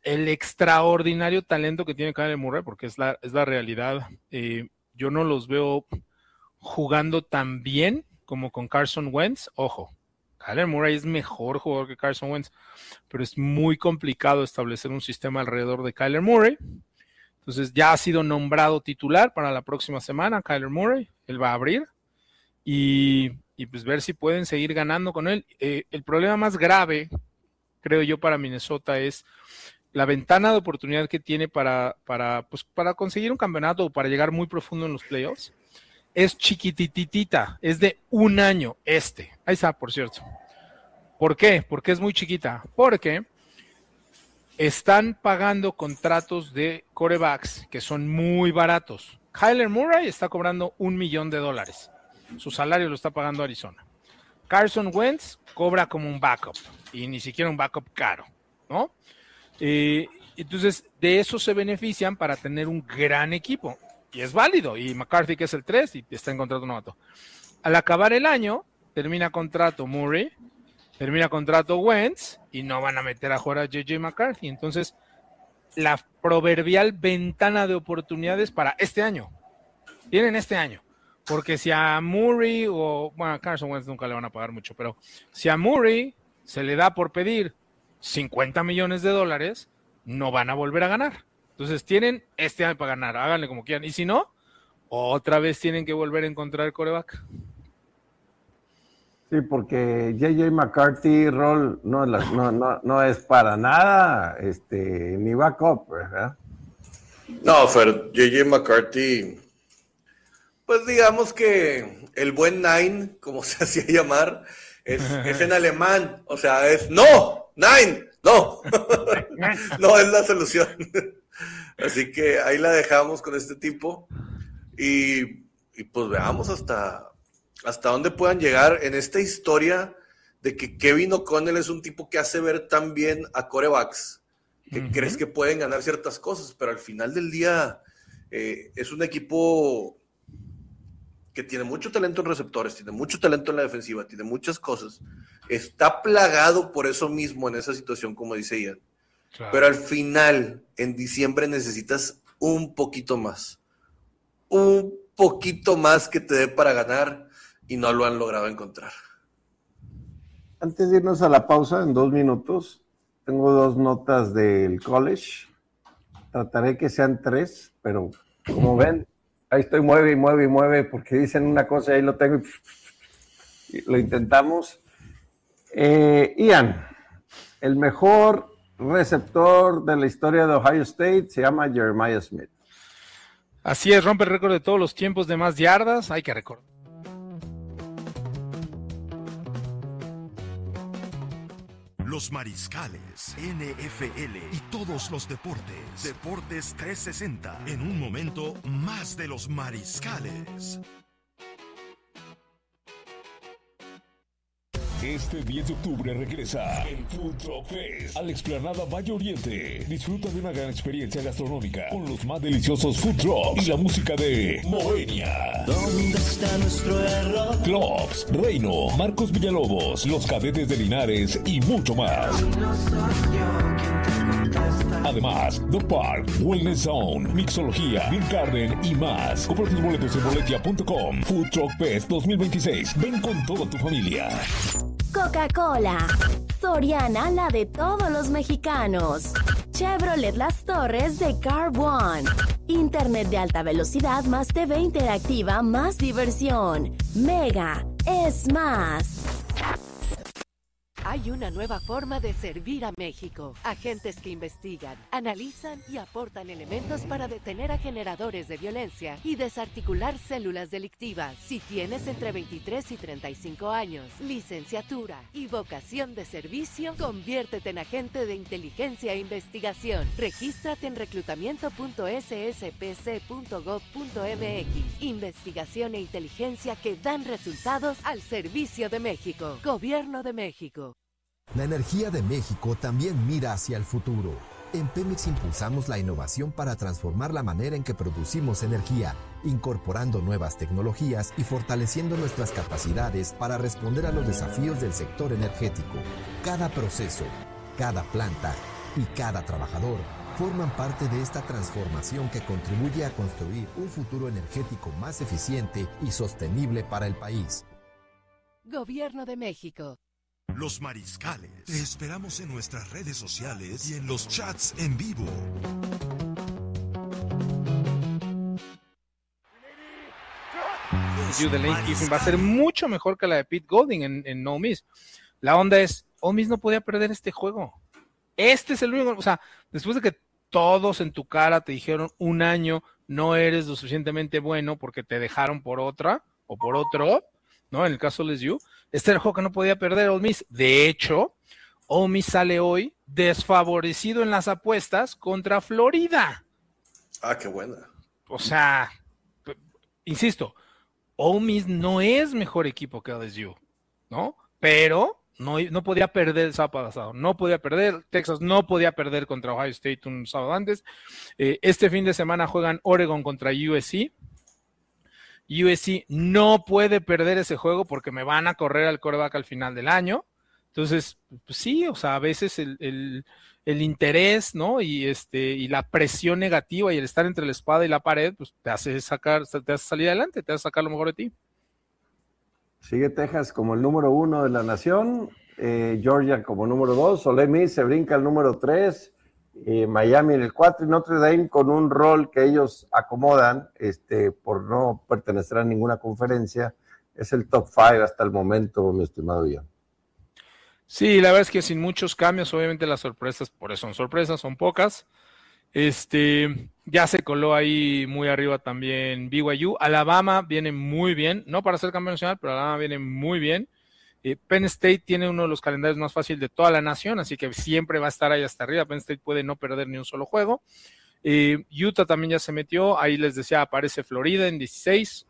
el extraordinario talento que tiene Kyler Murray, porque es la, es la realidad. Eh, yo no los veo jugando tan bien como con Carson Wentz. Ojo, Kyler Murray es mejor jugador que Carson Wentz, pero es muy complicado establecer un sistema alrededor de Kyler Murray. Entonces ya ha sido nombrado titular para la próxima semana Kyler Murray, él va a abrir y, y pues ver si pueden seguir ganando con él. Eh, el problema más grave, creo yo, para Minnesota es la ventana de oportunidad que tiene para, para, pues, para conseguir un campeonato o para llegar muy profundo en los playoffs. Es chiquititita, es de un año este. Ahí está, por cierto. ¿Por qué? Porque es muy chiquita. Porque están pagando contratos de quarterbacks que son muy baratos. Kyler Murray está cobrando un millón de dólares. Su salario lo está pagando Arizona. Carson Wentz cobra como un backup y ni siquiera un backup caro, ¿no? Eh, entonces, de eso se benefician para tener un gran equipo. Y es válido. Y McCarthy, que es el tres, y está en contrato novato. Al acabar el año, termina contrato Murray, termina contrato Wentz, y no van a meter a jugar a J J McCarthy. Entonces, la proverbial ventana de oportunidades para este año. Tienen este año. Porque si a Murray, o bueno, a Carson Wentz nunca le van a pagar mucho, pero si a Murray se le da por pedir cincuenta millones de dólares, no van a volver a ganar. Entonces tienen este año para ganar, háganle como quieran. Y si no, otra vez tienen que volver a encontrar el quarterback. Sí, porque J J McCarthy, Roll, no, no, no, no es para nada este, ni backup, ¿verdad? No, Fer, J J McCarthy, pues digamos que el buen Nine, como se hacía llamar, es, es en alemán. O sea, es no, Nine, no. No es la solución. Así que ahí la dejamos con este tipo. Y, y pues veamos hasta... hasta dónde puedan llegar en esta historia de que Kevin O'Connell es un tipo que hace ver tan bien a quarterbacks, que uh-huh. crees que pueden ganar ciertas cosas, pero al final del día eh, es un equipo que tiene mucho talento en receptores, tiene mucho talento en la defensiva, tiene muchas cosas, está plagado por eso mismo en esa situación, como dice Ian, claro. Pero al final, en diciembre necesitas un poquito más, un poquito más que te dé para ganar, y no lo han logrado encontrar. Antes de irnos a la pausa, en dos minutos, tengo dos notas del college. Trataré que sean tres, pero como ven, ahí estoy mueve y mueve y mueve, porque dicen una cosa y ahí lo tengo y, y lo intentamos. Eh, Ian, el mejor receptor de la historia de Ohio State se llama Jeremiah Smith. Así es, rompe el récord de todos los tiempos de más yardas, hay que recordar. Los Mariscales, N F L y todos los deportes. Deportes trescientos sesenta. En un momento, más de los Mariscales. Este diez de octubre regresa el Food Truck Fest a la explanada Valle Oriente. Disfruta de una gran experiencia gastronómica con los más deliciosos food trucks y la música de Moenia. ¿Dónde está nuestro error? Clubs, Reino, Marcos Villalobos, Los Cadetes de Linares y mucho más. No soy yo quien te contesta. Además, The Park, Wellness Zone, Mixología, Beer Garden y más. Compra tus boletos en boletia punto com. Food Truck Fest dos mil veintiséis. Ven con toda tu familia. Coca-Cola, Soriana, la de todos los mexicanos. Chevrolet Las Torres de Car One. Internet de alta velocidad más T V interactiva más diversión. Mega es más. Hay una nueva forma de servir a México. Agentes que investigan, analizan y aportan elementos para detener a generadores de violencia y desarticular células delictivas. Si tienes entre veintitrés y treinta y cinco años, licenciatura y vocación de servicio, conviértete en agente de inteligencia e investigación. Regístrate en reclutamiento punto s s p c punto gov punto m x. Investigación e inteligencia que dan resultados al servicio de México. Gobierno de México. La energía de México también mira hacia el futuro. En Pemex impulsamos la innovación para transformar la manera en que producimos energía, incorporando nuevas tecnologías y fortaleciendo nuestras capacidades para responder a los desafíos del sector energético. Cada proceso, cada planta, y cada trabajador forman parte de esta transformación que contribuye a construir un futuro energético más eficiente y sostenible para el país. Gobierno de México. Los Mariscales. Te esperamos en nuestras redes sociales y en los chats en vivo. De Lane Kiffin va a ser mucho mejor que la de Pete Golding en, en Ole Miss. La onda es, Ole Miss no podía perder este juego. Este es el único, o sea, después de que todos en tu cara te dijeron un año no eres lo suficientemente bueno porque te dejaron por otra o por otro, ¿no? En el caso de L S U, este era el juego que no podía perder Ole Miss. De hecho, Ole Miss sale hoy desfavorecido en las apuestas contra Florida. Ah, qué buena. O sea, p- insisto, Ole Miss no es mejor equipo que L S U, ¿no? Pero no, no podía perder el sábado pasado, no podía perder, Texas no podía perder contra Ohio State un sábado antes. Eh, este fin de semana juegan Oregon contra U S C. U S C no puede perder ese juego porque me van a correr al quarterback al final del año. Entonces, pues sí, o sea, a veces el, el, el interés, ¿no? Y este, y la presión negativa y el estar entre la espada y la pared, pues te hace sacar, te hace salir adelante, te hace sacar lo mejor de ti. Sigue Texas como el número uno de la nación, eh, Georgia como número dos, Ole Miss se brinca al número tres, eh, Miami en el cuatro y Notre Dame con un rol que ellos acomodan este, por no pertenecer a ninguna conferencia, es el top cinco hasta el momento, mi estimado Ian. Sí, la verdad es que sin muchos cambios, obviamente las sorpresas, por eso son sorpresas, son pocas. Este, ya se coló ahí muy arriba también B Y U. Alabama viene muy bien, no para ser campeón nacional, pero Alabama viene muy bien. Eh, Penn State tiene uno de los calendarios más fáciles de toda la nación, así que siempre va a estar ahí hasta arriba. Penn State puede no perder ni un solo juego. Eh, Utah también ya se metió, ahí les decía, aparece Florida en dieciséis.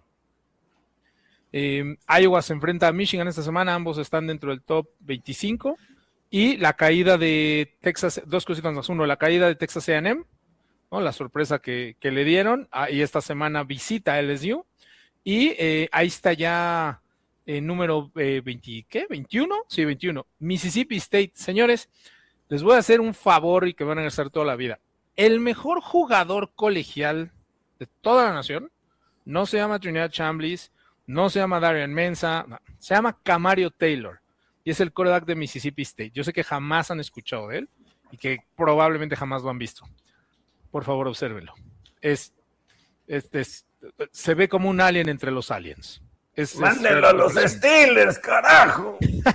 Eh, Iowa se enfrenta a Michigan esta semana, ambos están dentro del top veinticinco. Y la caída de Texas, dos cositas más, uno, la caída de Texas A and M, ¿no? La sorpresa que, que le dieron, ah, y esta semana visita a L S U, y eh, ahí está ya el eh, número eh, veinte, ¿qué? ¿veintiuno? Sí, veintiuno. Mississippi State. Señores, les voy a hacer un favor y que van a hacer toda la vida. El mejor jugador colegial de toda la nación no se llama Trinidad Chambliss, no se llama Darian Mensah, no, se llama Camario Taylor. Y es el quarterback de Mississippi State. Yo sé que jamás han escuchado de él y que probablemente jamás lo han visto. Por favor, obsérvenlo. Es, es, es, se ve como un alien entre los aliens. Es, ¡Mándenlo a los Steelers, carajo!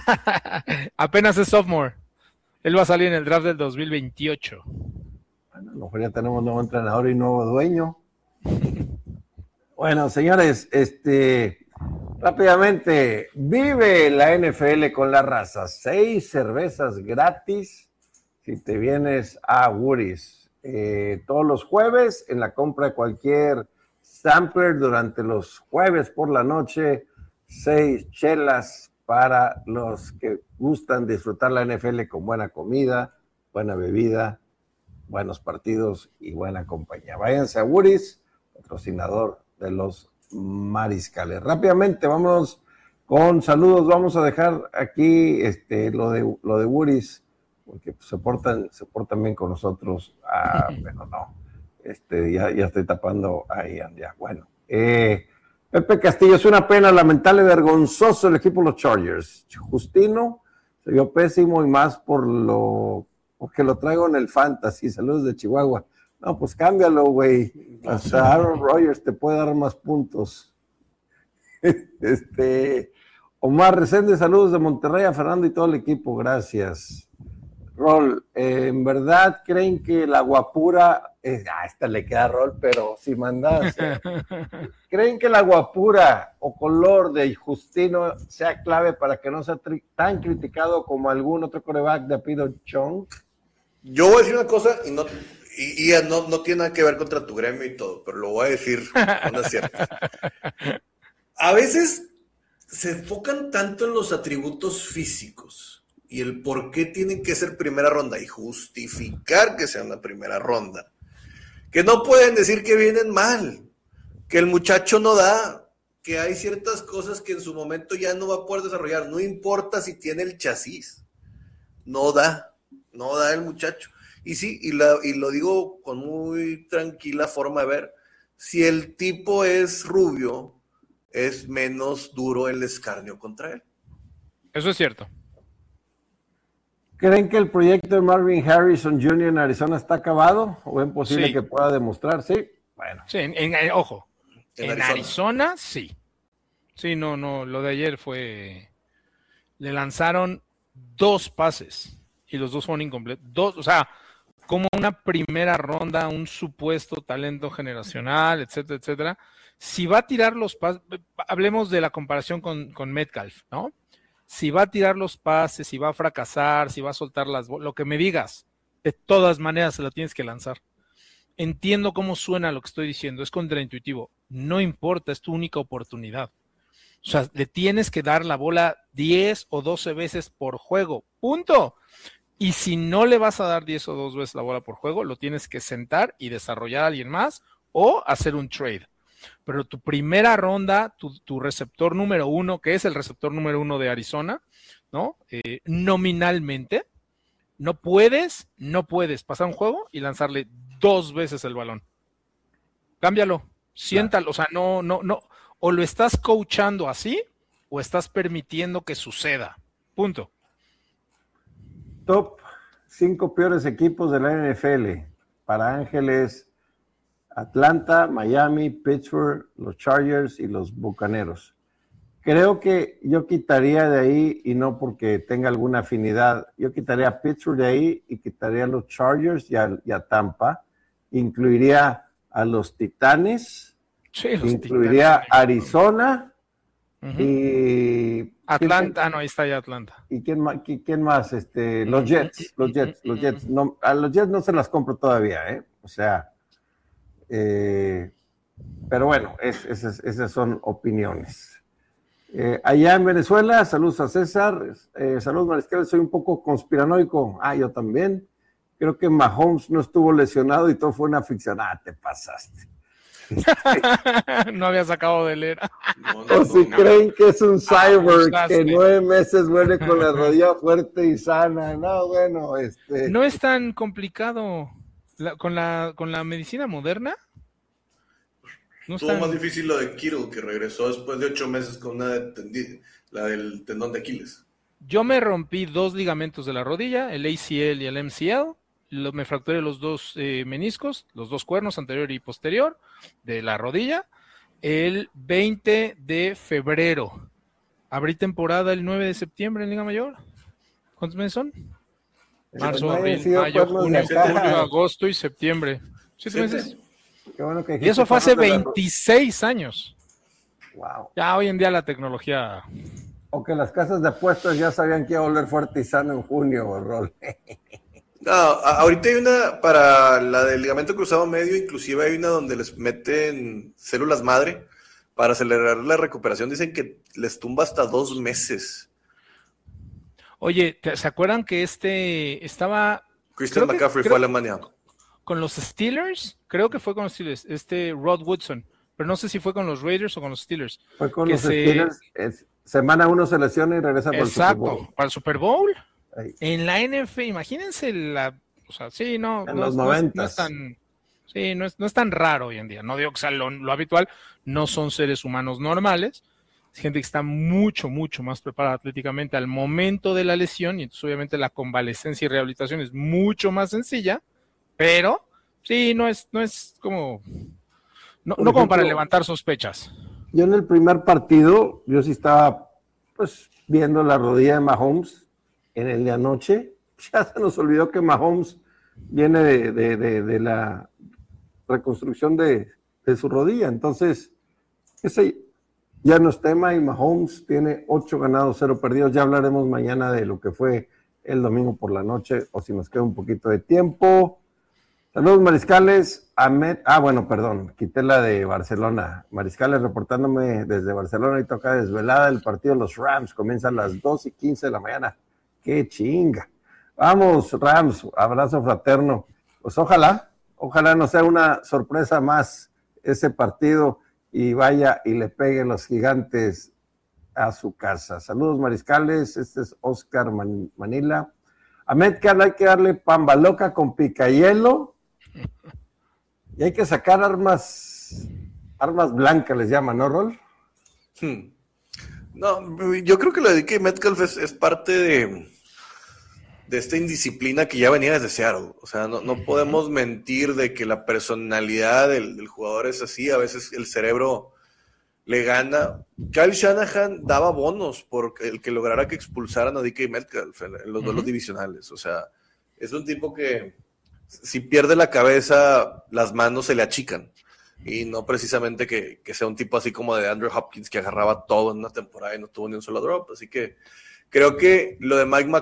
Apenas es sophomore. Él va a salir en el draft del dos mil veintiocho. Bueno, a lo mejor ya tenemos nuevo entrenador y nuevo dueño. Bueno, señores, este... rápidamente, vive la N F L con la raza. Seis cervezas gratis si te vienes a Woody's. Eh, todos los jueves en la compra de cualquier sampler durante los jueves por la noche, seis chelas para los que gustan disfrutar la N F L con buena comida, buena bebida, buenos partidos y buena compañía. Váyanse a Woody's, patrocinador de los Mariscales. Rápidamente, vámonos con saludos. Vamos a dejar aquí este, lo de lo de Woody's, porque pues, se portan, se portan bien con nosotros. Ah, pero no, este, ya, ya estoy tapando ahí, ya. Bueno, eh, Pepe Castillo, es una pena, lamentable, vergonzoso el equipo de los Chargers. Justino se vio pésimo y más por lo porque lo traigo en el Fantasy. Saludos de Chihuahua. No, pues cámbialo, güey. O sea, Aaron Rodgers te puede dar más puntos. Este, Omar Resende, saludos de Monterrey a Fernando y todo el equipo, gracias. Rol, eh, ¿en verdad creen que la guapura, eh, ah, esta le queda a Rol, pero si mandas, eh, ¿creen que la guapura o color de Justino sea clave para que no sea tri- tan criticado como algún otro quarterback de apellido Chong? Yo voy a decir una cosa y no... Y, y no, no tiene nada que ver contra tu gremio y todo, pero lo voy a decir, no es cierto. A veces se enfocan tanto en los atributos físicos y el por qué tienen que ser primera ronda y justificar que sean la primera ronda, que no pueden decir que vienen mal, que el muchacho no da, que hay ciertas cosas que en su momento ya no va a poder desarrollar, no importa si tiene el chasis, no da, no da el muchacho. Y sí, y, la, y lo digo con muy tranquila forma de ver, si el tipo es rubio, es menos duro el escarnio contra él. Eso es cierto. ¿Creen que el proyecto de Marvin Harrison junior en Arizona está acabado? ¿O es posible Sí. que pueda demostrar? Sí, bueno. Sí, en, en- en- ojo, En en, Arizona. Arizona. sí. Sí, no, no, lo de ayer fue, le lanzaron dos pases y los dos fueron incompletos. Dos, o sea, como una primera ronda, un supuesto talento generacional, etcétera, etcétera. Si va a tirar los pases, hablemos de la comparación con, con Metcalf, ¿no? Si va a tirar los pases, si va a fracasar, si va a soltar las bolas, lo que me digas, de todas maneras se la tienes que lanzar. Entiendo cómo suena lo que estoy diciendo, es contraintuitivo. No importa, es tu única oportunidad. O sea, le tienes que dar la bola diez o doce veces por juego, punto. Y si no le vas a dar diez o doce veces la bola por juego, lo tienes que sentar y desarrollar a alguien más o hacer un trade. Pero tu primera ronda, tu, tu receptor número uno, que es el receptor número uno de Arizona, ¿no? Eh, nominalmente, no puedes, no puedes pasar un juego y lanzarle dos veces el balón. Cámbialo, siéntalo, o sea, no, no, no, o lo estás coachando así, o estás permitiendo que suceda. Punto. Top cinco peores equipos de la N F L. Para Ángeles, Atlanta, Miami, Pittsburgh, los Chargers y los Bucaneros. Creo que yo quitaría de ahí, y no porque tenga alguna afinidad, yo quitaría a Pittsburgh de ahí y quitaría a los Chargers y a, y a Tampa. Incluiría a los Titanes, Sí, los incluiría Titanes. a Arizona Ujú. y... Atlanta, ah, no, ahí está ya Atlanta. ¿Y quién más? qui- ¿Quién más? Este, los Jets, los Jets, los Jets. No, a los Jets no se las compro todavía, ¿eh? O sea, eh, pero bueno, es- esas, esas son opiniones. Eh, allá en Venezuela, saludos a César, eh, saludos Mariscal, soy un poco conspiranoico. Ah, yo también. Creo que Mahomes no estuvo lesionado y todo fue una ficción. Ah, te pasaste. No había sacado de leer. O si creen que es un cyborg abusaste. que nueve meses vuelve con la rodilla fuerte y sana. No, bueno, este. No es tan complicado. La- con, la, con la medicina moderna. No es Todo tan- más difícil lo de Kittle, que regresó después de ocho meses con una de tendi- la del tendón de Aquiles. Yo me rompí dos ligamentos de la rodilla, el A C L y el M C L. Lo- me fracturé los dos eh, meniscos, los dos cuernos anterior y posterior de la rodilla. El veinte de febrero. Abrí temporada el nueve de septiembre en Liga Mayor. ¿Cuántos meses son? Marzo, no hayan abril, sido mayo, cuernos junio, de acá. julio, agosto y septiembre. ¿Siete Siete. meses? Qué bueno que Y dijiste eso fue hace cuernos de la ro- veintiséis años. Wow. Ya hoy en día la tecnología. O que las casas de apuestas ya sabían que iba a volver fuerte y sano en junio, Rol. No, a- ahorita hay una para la del ligamento cruzado medio, inclusive hay una donde les meten células madre para acelerar la recuperación. Dicen que les tumba hasta dos meses. Oye, ¿te- ¿se acuerdan que este estaba Christian creo que- McCaffrey creo- fue a Alemania. con los Steelers? Creo que fue con los Steelers, este Rod Woodson, pero no sé si fue con los Raiders o con los Steelers. Fue con Que los se- Steelers. es- semana uno se lesiona y regresa por el Super Exacto, Bowl. para el Super Bowl. Ahí. En la N F, imagínense la, o sea, sí, no, En no, los es- no es- no noventas. es tan, sí, no es, no es tan raro hoy en día. No digo que sea lo, lo habitual, no son seres humanos normales, es gente que está mucho, mucho más preparada atléticamente al momento de la lesión y entonces obviamente la convalecencia y rehabilitación es mucho más sencilla, pero sí, no es, no es como, no, Por no como para ejemplo, levantar sospechas. Yo en el primer partido, yo sí estaba pues viendo la rodilla de Mahomes en el de anoche. Ya se nos olvidó que Mahomes viene de, de- de- de la reconstrucción de, de su rodilla. Entonces, ese ya no es tema y Mahomes tiene ocho ganados, cero perdidos. Ya hablaremos mañana de lo que fue el domingo por la noche o si nos queda un poquito de tiempo. Saludos, Mariscales. Ahmed, ah, bueno, perdón, quité la de Barcelona. Mariscales reportándome desde Barcelona y toca desvelada el partido de los Rams. Comienza a las dos y quince de la mañana. ¡Qué chinga! Vamos, Rams, abrazo fraterno. Pues ojalá, ojalá no sea una sorpresa más ese partido y vaya y le peguen los gigantes a su casa. Saludos, Mariscales. Este es Oscar Man- Manila. A Metcalf hay que darle pamba loca con picahielo y hay que sacar armas, armas blancas les llaman, ¿no, Rol? Hmm. No, yo creo que lo de D K Metcalf es, es parte de, de esta indisciplina que ya venía desde Seattle. O sea, no, no podemos mentir de que la personalidad del, del jugador es así. A veces el cerebro le gana. Kyle Shanahan daba bonos por el que lograra que expulsaran a D K Metcalf en, en los duelos uh-huh. divisionales. O sea, es un tipo que si pierde la cabeza, las manos se le achican. Y no precisamente que, que sea un tipo así como de Andrew Hopkins que agarraba todo en una temporada y no tuvo ni un solo drop. Así que creo que lo de Mike